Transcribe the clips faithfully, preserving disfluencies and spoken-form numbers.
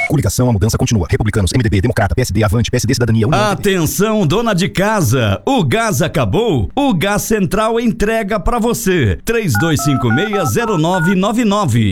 Coligação, a mudança continua. Republicanos, M D B, Democrata, P S D, Avante, P S D, Cidadania, União. Atenção, dona de casa, o gás acabou? O Gás Central entrega pra você. três dois cinco seis zero nove nove nove.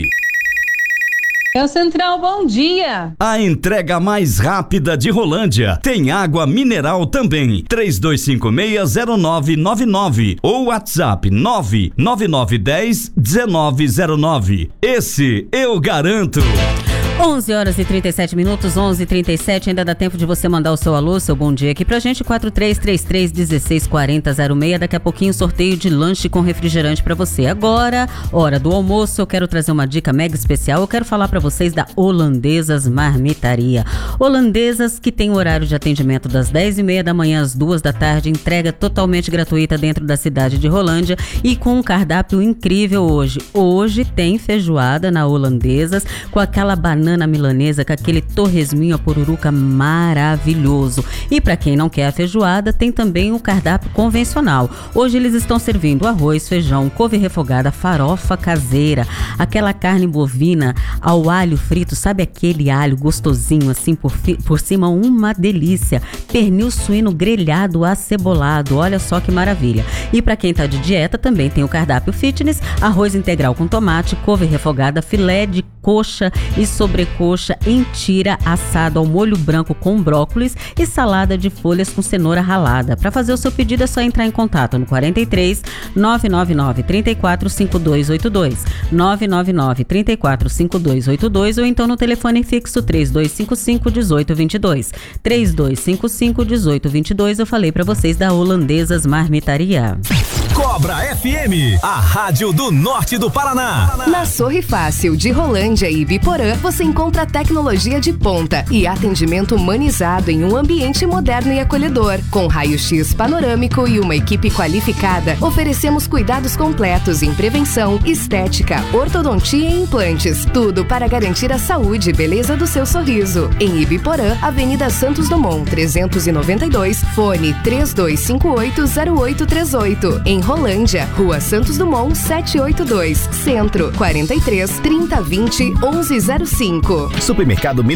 Gás Central, bom dia. A entrega mais rápida de Rolândia. Tem água mineral também. três dois cinco seis zero nove nove nove ou WhatsApp nove nove nove um zero um nove zero nove. Esse eu garanto. onze horas e trinta e sete minutos, onze e trinta e sete, ainda dá tempo de você mandar o seu alô, seu bom dia aqui pra gente, quatro três três três, um seis quatro zero zero seis, daqui a pouquinho sorteio de lanche com refrigerante pra você. Agora, hora do almoço, eu quero trazer uma dica mega especial, eu quero falar pra vocês da Holandesas Marmitaria. Holandesas que tem horário de atendimento das dez e meia da manhã às duas da tarde, entrega totalmente gratuita dentro da cidade de Rolândia e com um cardápio incrível hoje. Hoje tem feijoada na Holandesas com aquela banana banana milanesa com aquele torresminho a pururuca maravilhoso. E para quem não quer a feijoada, tem também o cardápio convencional. Hoje eles estão servindo arroz, feijão, couve refogada, farofa caseira, aquela carne bovina ao alho frito, sabe aquele alho gostosinho assim por, fi, por cima, uma delícia. Pernil suíno grelhado acebolado, olha só que maravilha. E para quem tá de dieta também tem o cardápio fitness, arroz integral com tomate, couve refogada, filé de coxa e sobrecoxa em tira assado ao molho branco com brócolis e salada de folhas com cenoura ralada. Para fazer o seu pedido é só entrar em contato no quarenta e três, nove nove nove, trinta e quatro, cinquenta e dois oitenta e dois, nove nove nove, trinta e quatro, cinquenta e dois oitenta e dois ou então no telefone fixo três dois cinco cinco, um oito dois dois, três dois cinco cinco, um oito dois dois. Eu falei para vocês da Holandesas Marmitaria. Cobra F M, a rádio do norte do Paraná. Na Sorri Fácil de Rolândia e Ibiporã, você encontra tecnologia de ponta e atendimento humanizado em um ambiente moderno e acolhedor. Com raio-x panorâmico e uma equipe qualificada, oferecemos cuidados completos em prevenção, estética, ortodontia e implantes. Tudo para garantir a saúde e beleza do seu sorriso. Em Ibiporã, Avenida Santos Dumont, trezentos e noventa e dois, fone três dois cinco oito, zero oito três oito. Em Rolândia, Rua Santos Dumont, setecentos e oitenta e dois, Centro, quarenta e três, trinta, vinte, onze zero cinco. Supermercado